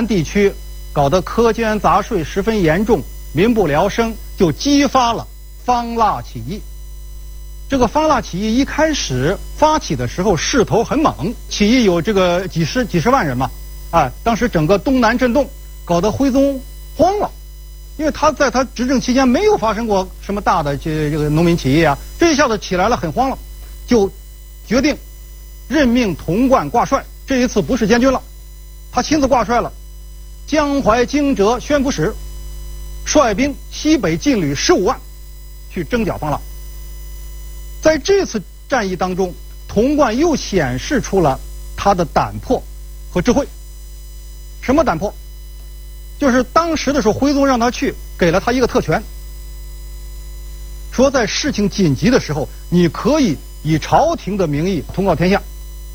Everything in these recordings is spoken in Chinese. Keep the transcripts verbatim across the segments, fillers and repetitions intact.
地区搞得苛捐杂税十分严重，民不聊生，就激发了方腊起义。这个方腊起义一开始发起的时候势头很猛，起义有这个几十几十万人嘛，啊，当时整个东南震动，搞得徽宗慌了，因为他在他执政期间没有发生过什么大的这这个农民起义啊，这一下子起来了，很慌了，就决定任命童贯挂帅。这一次不是监军了，他亲自挂帅了，江淮荆浙宣抚使，率兵西北劲旅十五万去征剿方腊。在这次战役当中，童贯又显示出了他的胆魄和智慧。什么胆魄？就是当时的时候，徽宗让他去，给了他一个特权，说在事情紧急的时候，你可以以朝廷的名义通告天下。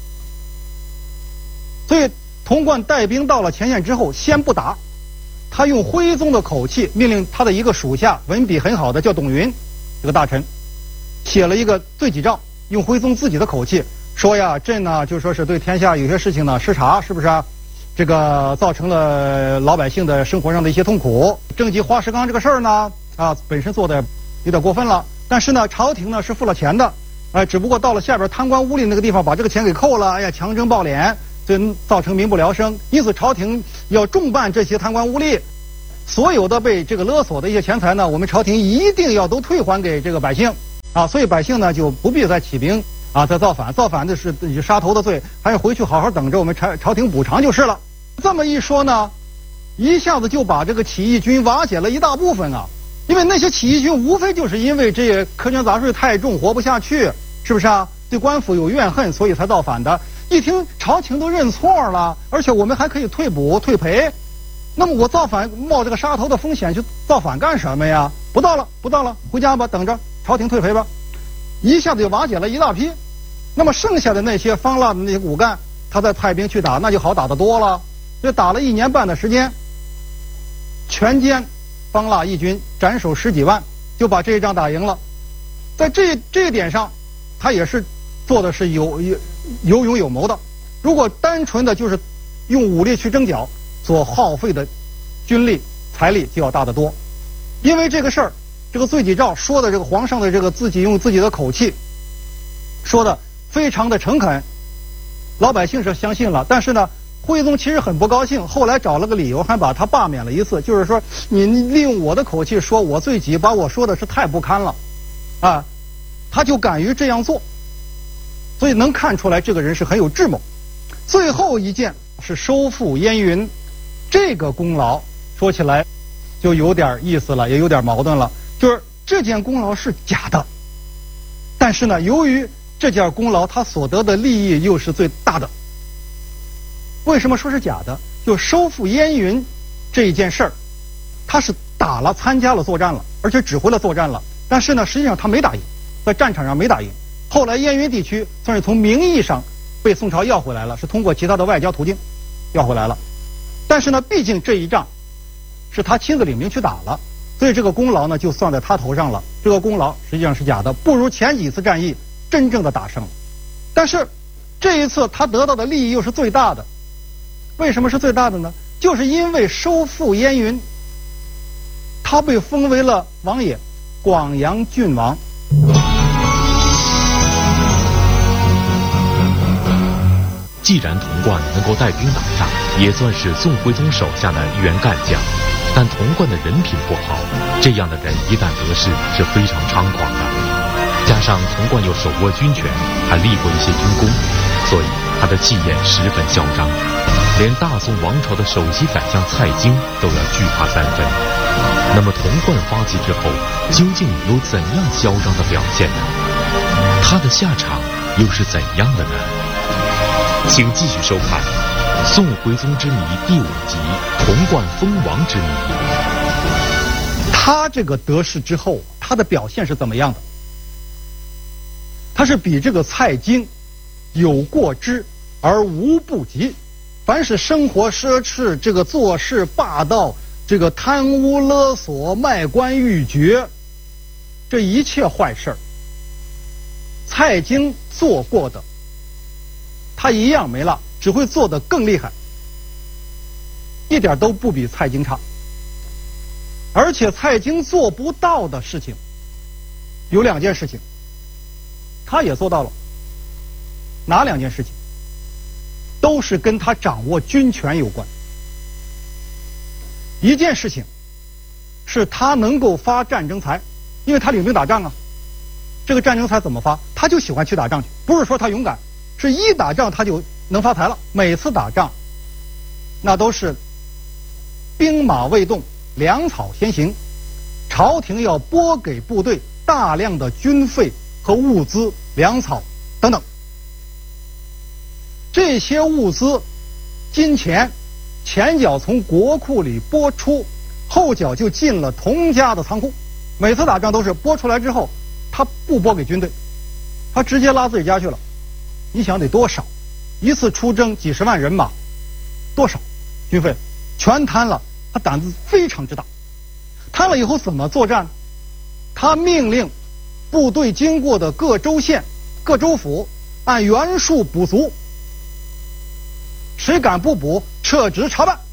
所以童贯带兵到了前线之后，先不打，他用徽宗的口气命令他的一个属下，文笔很好的叫董云这个大臣，写了一个罪己诏，用徽宗自己的口气说呀，朕呢就说是对天下有些事情呢失察，是不是啊？这个造成了老百姓的生活上的一些痛苦。征集花石纲这个事儿呢，啊，本身做的有点过分了，但是呢，朝廷呢是付了钱的，哎、呃，只不过到了下边贪官污吏那个地方，把这个钱给扣了，哎呀，强征暴敛，所以造成民不聊生。因此，朝廷要重办这些贪官污吏，所有的被这个勒索的一些钱财呢，我们朝廷一定要都退还给这个百姓啊，所以百姓呢就不必再起兵啊，再造反，造反的是杀头的罪，还是回去好好等着我们朝朝廷补偿就是了。这么一说呢，一下子就把这个起义军瓦解了一大部分啊！因为那些起义军无非就是因为这苛捐杂税太重，活不下去，是不是啊？对官府有怨恨，所以才造反的。一听朝廷都认错了，而且我们还可以退补退赔，那么我造反冒这个杀头的风险去造反干什么呀？不造了，不造了，回家吧，等着朝廷退赔吧。一下子就瓦解了一大批。那么剩下的那些方腊的那些骨干，他再派兵去打，那就好打得多了。这打了一年半的时间，全歼方腊义军，斩首十几万，就把这一仗打赢了。在这这一点上，他也是做的是有有有勇有谋的。如果单纯的就是用武力去征剿，所耗费的军力财力就要大得多。因为这个事儿，这个罪己诏说的这个皇上的这个自己用自己的口气说的非常的诚恳，老百姓是相信了。但是呢，徽宗其实很不高兴，后来找了个理由，还把他罢免了一次，就是说你利用我的口气说我罪己，把我说的是太不堪了，啊，他就敢于这样做，所以能看出来这个人是很有智谋。最后一件是收复燕云，这个功劳说起来就有点意思了，也有点矛盾了，就是这件功劳是假的，但是呢，由于这件功劳他所得的利益又是最大的。为什么说是假的？就收复燕云这一件事儿，他是打了、参加了作战了，而且指挥了作战了。但是呢，实际上他没打赢，在战场上没打赢。后来燕云地区算是从名义上被宋朝要回来了，是通过其他的外交途径要回来了。但是呢，毕竟这一仗是他亲自领兵去打了，所以这个功劳呢就算在他头上了。这个功劳实际上是假的，不如前几次战役真正的打胜了。但是这一次他得到的利益又是最大的。为什么是最大的呢？就是因为收复燕云，他被封为了王爷，广阳郡王。 既然童贯能够带兵打仗，也算是宋徽宗手下的一员干将，但童贯的人品不好，这样的人一旦得势是非常猖狂的。加上童贯又手握军权，还立过一些军功，所以他的气焰十分嚣张，连大宋王朝的首席宰相蔡京都要惧他三分。那么童贯发迹之后，究竟有怎样嚣张的表现呢？他的下场又是怎样的呢？请继续收看《宋徽宗之谜》第五集《童贯封王之谜》。 他这个得势之后，他的表现是怎么样的？他是比这个蔡京有过之而无不及。凡是生活奢侈、这个做事霸道、这个贪污勒索、卖官鬻爵，这一切坏事儿，蔡京做过的，他一样没落，只会做得更厉害。 一点都不比蔡京差。而且蔡京做不到的事情有两件事情，他也做到了。哪两件事情？都是跟他掌握军权有关。一件事情是他能够发战争财，因为他领兵打仗啊。这个战争财怎么发？他就喜欢去打仗去，不是说他勇敢，是一打仗他就能发财了。每次打仗那都是兵马未动，粮草先行，朝廷要拨给部队大量的军费和物资、粮草等等。这些物资、金钱，前脚从国库里拨出，后脚就进了童家的仓库。每次打仗都是拨出来之后，他不拨给军队，他直接拉自己家去了。你想得多少？一次出征几十万人马，多少军费全摊了，他胆子非常之大。摊了以后怎么作战？他命令部队经过的各州县、各州府按原数补足，谁敢不补，撤职查办。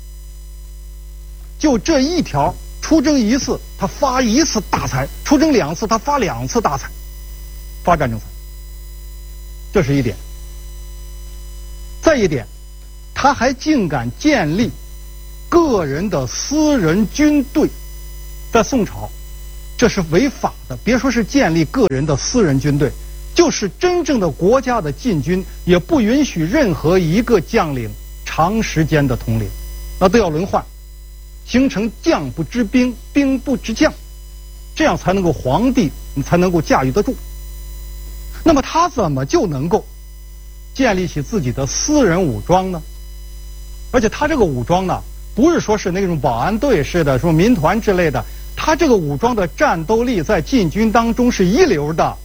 就这一条，出征一次他发一次大财，出征两次他发两次大财，发战争财。这是一点。再一点，他还竟敢建立个人的私人军队。在宋朝这是违法的，别说是建立个人的私人军队，就是真正的国家的禁军也不允许任何一个将领长时间的统领，那都要轮换，形成将不知兵，兵不知将，这样才能够皇帝你才能够驾驭得住。那么他怎么就能够建立起自己的私人武装呢？而且他这个武装呢，不是说是那种保安队似的，什么民团之类的，他这个武装的战斗力在禁军当中是一流的。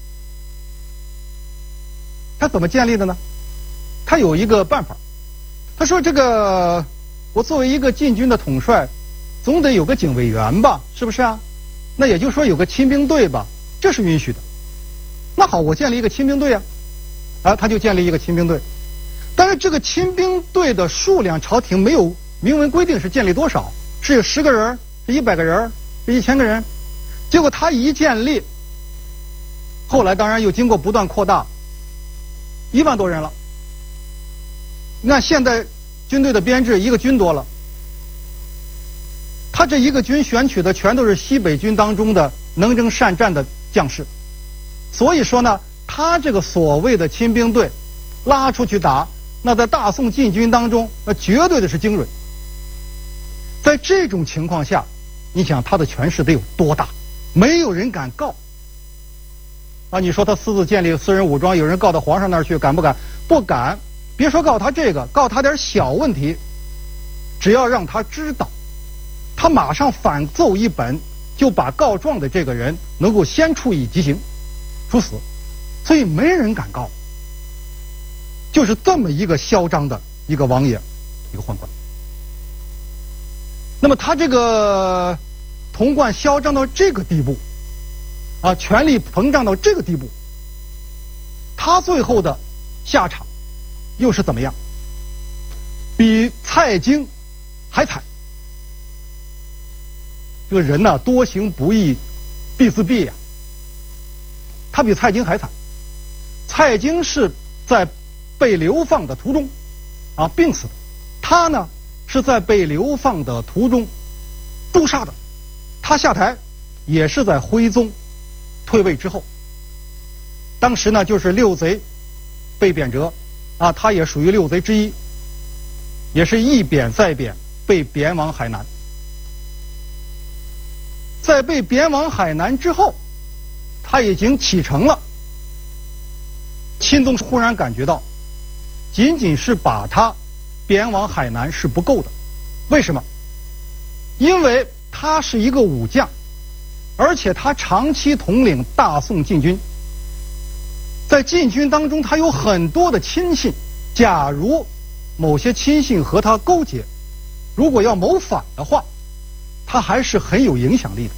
他怎么建立的呢？他有一个办法，他说这个我作为一个禁军的统帅，总得有个警卫员吧，是不是啊？那也就是说有个亲兵队吧，这是允许的。那好，我建立一个亲兵队啊，啊，他就建立一个亲兵队。但是这个亲兵队的数量，朝廷没有明文规定是建立多少，是有十个人，是一百个人，是一千个人。结果他一建立，后来当然又经过不断扩大，一万多人了。你看现在军队的编制，一个军多了。他这一个军选取的全都是西北军当中的能征善战的将士，所以说呢，他这个所谓的亲兵队拉出去打，那在大宋禁军当中，那绝对的是精锐。在这种情况下，你想他的权势得有多大？没有人敢告啊！你说他私自建立私人武装，有人告到皇上那儿去，敢不敢？不敢。别说告他这个，告他点小问题，只要让他知道，他马上反奏一本，就把告状的这个人能够先处以极刑，处死。所以没人敢告。就是这么一个嚣张的一个王爷，一个宦官。那么他这个童贯嚣张到这个地步，啊，权力膨胀到这个地步，他最后的下场又是怎么样？比蔡京还惨。这个人呢、啊，多行不义必自毙呀、啊。他比蔡京还惨。蔡京是在被流放的途中啊病死的，他呢是在被流放的途中诛杀的。他下台也是在徽宗退位之后。当时呢就是六贼被贬谪啊，他也属于六贼之一，也是一贬再贬，被贬往海南。在被贬往海南之后，他已经启程了。钦宗忽然感觉到，仅仅是把他贬往海南是不够的。为什么？因为他是一个武将，而且他长期统领大宋禁军，在禁军当中他有很多的亲信，假如某些亲信和他勾结，如果要谋反的话，他还是很有影响力的。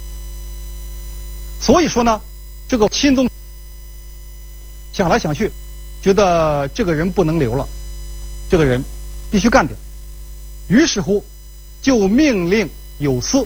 所以说呢，这个钦宗想来想去，觉得这个人不能留了，这个人必须干掉。 于是乎就命令有司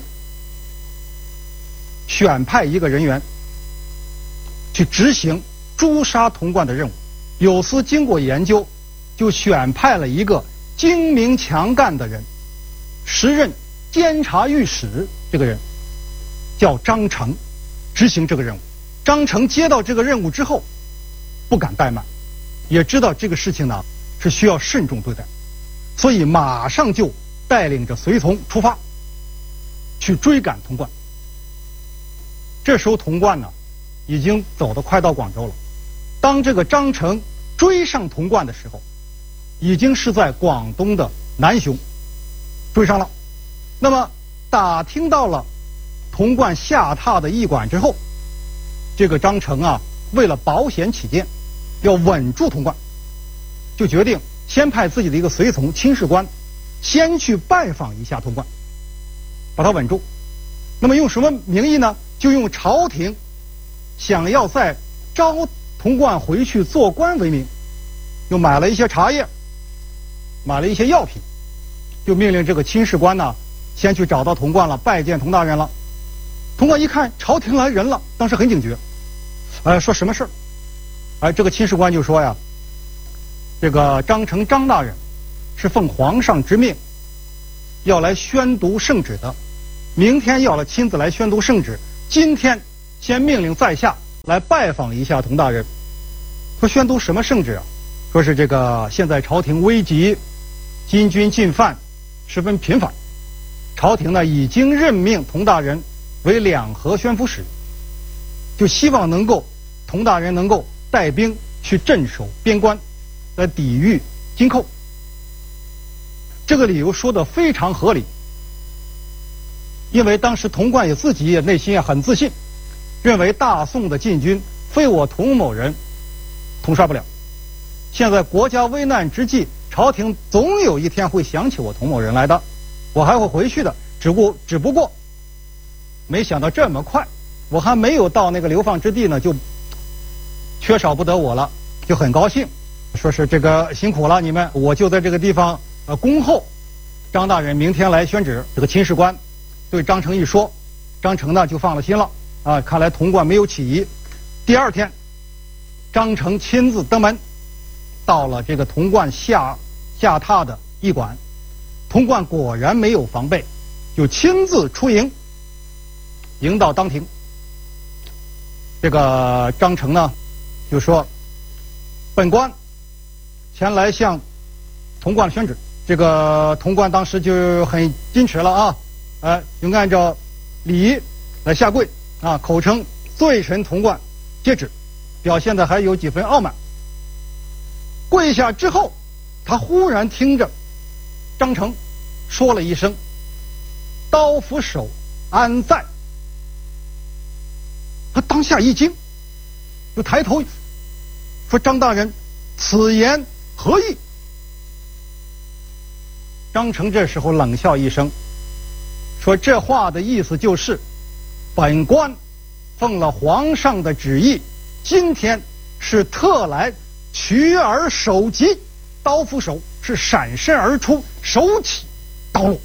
选派一个人员去执行诛杀童贯的任务。有司经过研究，就选派了一个精明强干的人，时任监察御史，这个人叫张成，执行这个任务。张成接到这个任务之后，不敢怠慢，也知道这个事情呢是需要慎重对待，所以马上就带领着随从出发，去追赶童贯。这时候童贯呢已经走得快到广州了。当这个张成追上童贯的时候，已经是在广东的南雄追上了。那么打听到了童贯下榻的驿馆之后，这个张成啊为了保险起见，要稳住童贯，就决定先派自己的一个随从亲事官先去拜访一下童贯，把他稳住。那么用什么名义呢？就用朝廷想要再招童贯回去做官为名，又买了一些茶叶，买了一些药品，就命令这个亲事官呢先去找到童贯了，拜见童大人了。童贯一看朝廷来人了，当时很警觉，呃，说什么事儿？哎，这个亲事官就说呀，这个张成张大人是奉皇上之命要来宣读圣旨的，明天要来亲自来宣读圣旨，今天先命令在下来拜访一下童大人。说宣读什么圣旨啊？说是这个现在朝廷危急，金军进犯十分频繁，朝廷呢已经任命童大人为两河宣抚使，就希望能够童大人能够带兵去镇守边关，来抵御金寇。这个理由说得非常合理，因为当时童贯也自己也内心也很自信，认为大宋的禁军非我童某人统帅不了。现在国家危难之际，朝廷总有一天会想起我童某人来的，我还会回去的。只不过只不过没想到这么快，我还没有到那个流放之地呢，就缺少不得我了，就很高兴，说是这个辛苦了你们，我就在这个地方呃恭候张大人明天来宣旨。这个亲事官对张成一说，张成呢就放了心了啊，看来童贯没有起疑。第二天，张成亲自登门，到了这个童贯下下榻的驿馆，童贯果然没有防备，就亲自出迎，迎到当庭。这个张成呢就说，本官前来向童贯宣旨。这个童贯当时就很矜持了啊，呃，就按照礼仪来下跪啊，口称罪臣童贯接旨，表现的还有几分傲慢。跪下之后，他忽然听着张成说了一声刀斧手安在，他当下一惊，就抬头说，张大人此言何意？张成这时候冷笑一声，说这话的意思就是本官奉了皇上的旨意，今天是特来取而首级，刀斧手是闪身而出，手起刀落，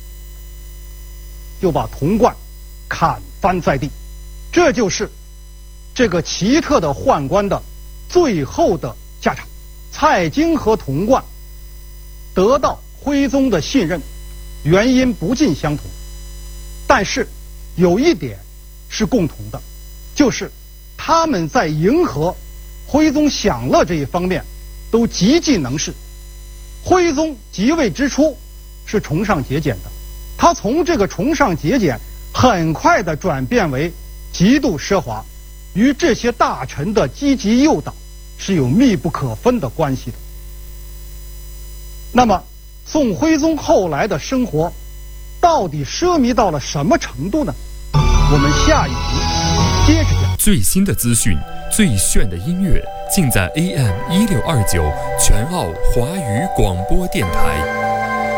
就把童贯砍翻在地。这就是这个奇特的宦官的最后的下场。蔡京和童贯得到徽宗的信任，原因不尽相同，但是有一点是共同的，就是他们在迎合徽宗享乐这一方面都极尽能事。徽宗即位之初是崇尚节俭的，他从这个崇尚节俭很快的转变为极度奢华，与这些大臣的积极诱导是有密不可分的关系的。那么宋徽宗后来的生活到底奢靡到了什么程度呢？我们下一集接着讲。 最新的资讯，最炫的音乐，尽在 A M 一六二九全澳华语广播电台。